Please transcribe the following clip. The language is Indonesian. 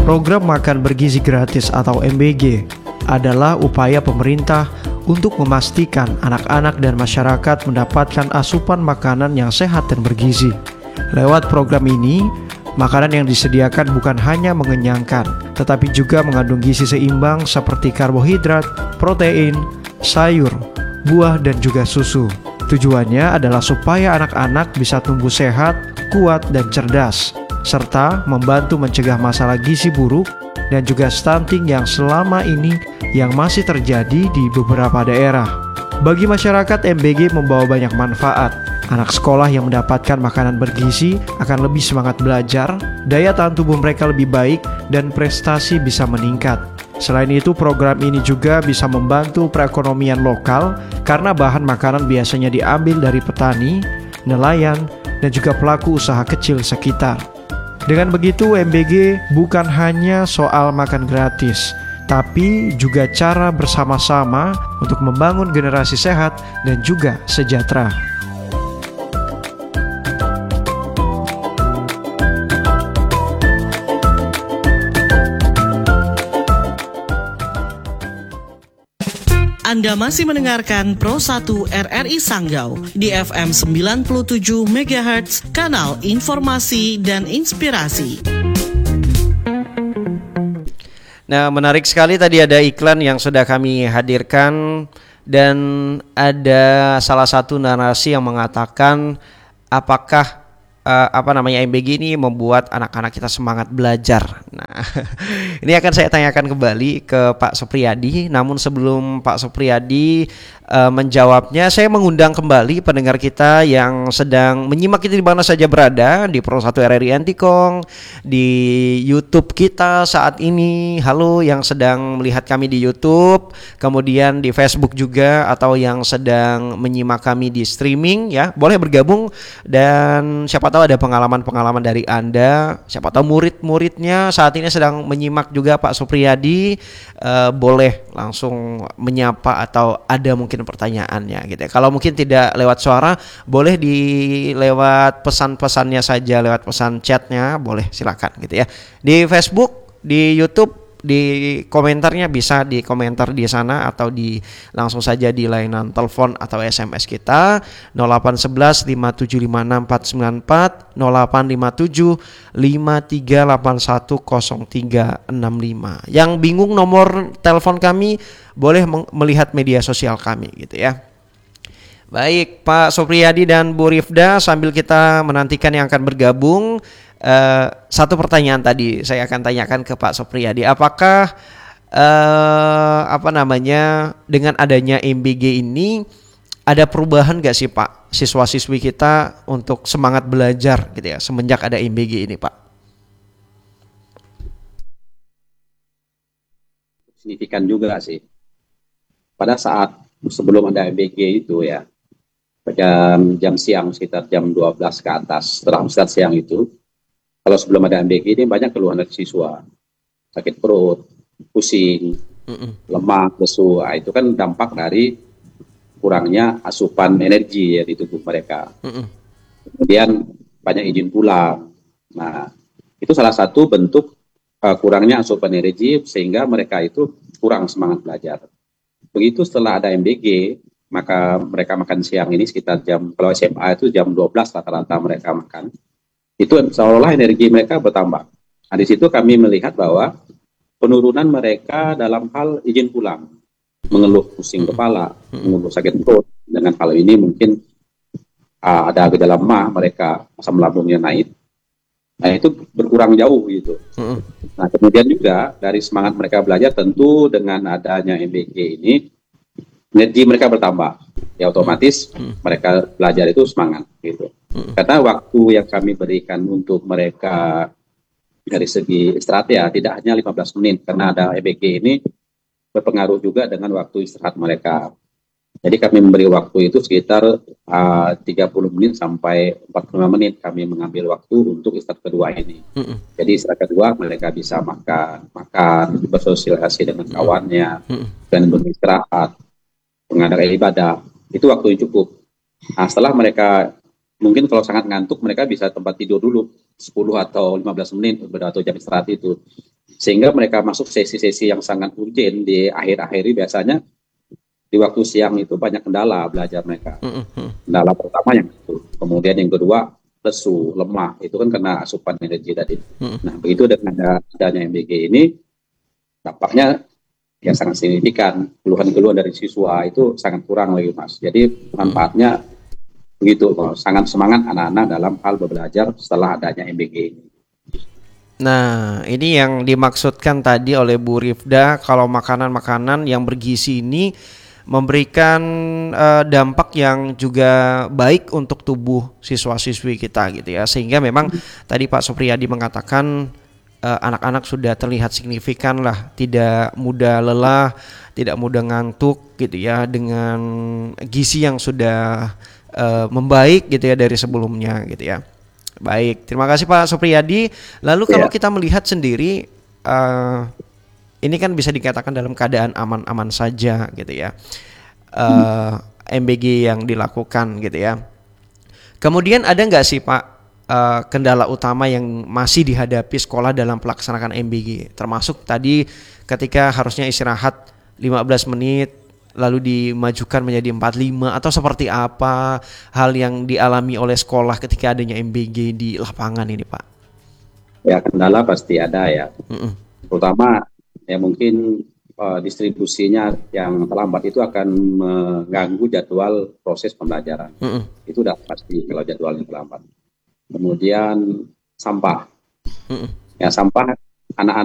Program Makan Bergizi Gratis atau MBG adalah upaya pemerintah untuk memastikan anak-anak dan masyarakat mendapatkan asupan makanan yang sehat dan bergizi. Lewat program ini, makanan yang disediakan bukan hanya mengenyangkan, tetapi juga mengandung gizi seimbang seperti karbohidrat, protein, sayur, buah, dan juga susu. Tujuannya adalah supaya anak-anak bisa tumbuh sehat, kuat, dan cerdas, serta membantu mencegah masalah gizi buruk dan juga stunting yang selama ini yang masih terjadi di beberapa daerah. Bagi masyarakat, MBG membawa banyak manfaat. Anak sekolah yang mendapatkan makanan bergizi akan lebih semangat belajar, daya tahan tubuh mereka lebih baik, dan prestasi bisa meningkat. Selain itu, program ini juga bisa membantu perekonomian lokal karena bahan makanan biasanya diambil dari petani, nelayan, dan juga pelaku usaha kecil sekitar. Dengan begitu, MBG bukan hanya soal makan gratis, tapi juga cara bersama-sama untuk membangun generasi sehat dan juga sejahtera. Anda masih mendengarkan Pro 1 RRI Sanggau di FM 97 MHz, kanal informasi dan inspirasi. Nah, menarik sekali tadi ada iklan yang sudah kami hadirkan dan ada salah satu narasi yang mengatakan apakah MBG ini membuat anak-anak kita semangat belajar. Nah, ini akan saya tanyakan kembali ke Pak Supriyadi. Namun sebelum Pak Supriyadi menjawabnya, saya mengundang kembali pendengar kita yang sedang menyimak kita di mana saja berada, di Pro 1 RRI Antikong, di YouTube kita saat ini. Halo yang sedang melihat kami di YouTube, kemudian di Facebook juga, atau yang sedang menyimak kami di streaming ya, boleh bergabung. Dan siapa tahu ada pengalaman-pengalaman dari Anda, siapa tahu murid-muridnya saat ini sedang menyimak juga Pak Supriyadi, boleh langsung menyapa atau ada mungkin pertanyaannya gitu ya. Kalau mungkin tidak lewat suara, boleh lewat pesan-pesannya saja, lewat pesan chatnya, boleh, silakan gitu ya. Di Facebook, di YouTube, di komentarnya bisa di komentar di sana atau langsung saja di layanan telepon atau SMS kita 0811 5756 494 0857 5381 0365. Yang bingung nomor telepon kami boleh melihat media sosial kami gitu ya. Baik, Pak Supriyadi dan Bu Rifda, sambil kita menantikan yang akan bergabung, satu pertanyaan tadi saya akan tanyakan ke Pak Supriyadi. Apakah dengan adanya MBG ini ada perubahan gak sih Pak siswa-siswi kita untuk semangat belajar gitu ya semenjak ada MBG ini Pak? Signifikan juga sih. Pada saat sebelum ada MBG itu ya, jam siang sekitar jam 12 ke atas, setelah istirahat siang itu, kalau sebelum ada MBG ini banyak keluhan dari siswa, sakit perut, pusing, lemak, lesu. Itu kan dampak dari kurangnya asupan energi ya di tubuh mereka. Kemudian banyak izin pulang. Nah, itu salah satu bentuk kurangnya asupan energi sehingga mereka itu kurang semangat belajar. Begitu setelah ada MBG, maka mereka makan siang ini sekitar kalau SMA itu jam 12 rata-rata mereka makan. Itu seolah-olah energi mereka bertambah. Nah, di situ kami melihat bahwa penurunan mereka dalam hal izin pulang, mengeluh pusing kepala, mengeluh sakit perut. Dengan hal ini mungkin ada gejala MAH, mereka asam lambungnya naik. Nah, itu berkurang jauh gitu. Nah, kemudian juga dari semangat mereka belajar, tentu dengan adanya MBG ini energi mereka bertambah. Ya otomatis mereka belajar itu semangat gitu. Karena waktu yang kami berikan untuk mereka dari segi istirahat ya tidak hanya 15 menit, karena ada EBG ini berpengaruh juga dengan waktu istirahat mereka. Jadi kami memberi waktu itu sekitar 30 menit sampai 45 menit kami mengambil waktu untuk istirahat kedua ini. Jadi istirahat kedua mereka bisa makan, bersosialisasi dengan kawannya, dan beristirahat, mengadakan ibadah. Itu waktu yang cukup. Nah, setelah mereka mungkin kalau sangat ngantuk, mereka bisa tempat tidur dulu 10 atau 15 menit atau jam istirahat itu. Sehingga mereka masuk sesi-sesi yang sangat urgent di akhir-akhir ini biasanya di waktu siang itu banyak kendala belajar mereka. Kendala pertama yang itu. Kemudian yang kedua lesu, lemah. Itu kan karena asupan energi tadi. Nah, begitu dengan adanya MBG ini, dampaknya ya sangat signifikan. Keluhan-keluhan dari siswa itu sangat kurang lagi, Mas. Jadi manfaatnya begitu, sangat semangat anak-anak dalam hal belajar setelah adanya MBG ini. Nah, ini yang dimaksudkan tadi oleh Bu Rifda, kalau makanan-makanan yang bergizi ini memberikan dampak yang juga baik untuk tubuh siswa-siswi kita gitu ya. Sehingga memang tadi Pak Supriyadi mengatakan anak-anak sudah terlihat signifikan lah, tidak mudah lelah, tidak mudah ngantuk gitu ya, dengan gizi yang sudah membaik gitu ya dari sebelumnya gitu ya. Baik, terima kasih Pak Supriyadi. Lalu kalau kita melihat sendiri, ini kan bisa dikatakan dalam keadaan aman-aman saja gitu ya, MBG yang dilakukan gitu ya. Kemudian ada nggak sih Pak kendala utama yang masih dihadapi sekolah dalam pelaksanaan MBG? Termasuk tadi ketika harusnya istirahat 15 menit, lalu dimajukan menjadi 45 atau seperti apa hal yang dialami oleh sekolah ketika adanya MBG di lapangan ini Pak? Ya, kendala pasti ada ya. Terutama ya mungkin distribusinya yang terlambat itu akan mengganggu jadwal proses pembelajaran. Itu udah pasti kalau jadwalnya terlambat. Kemudian sampah. Ya, sampah anak-anak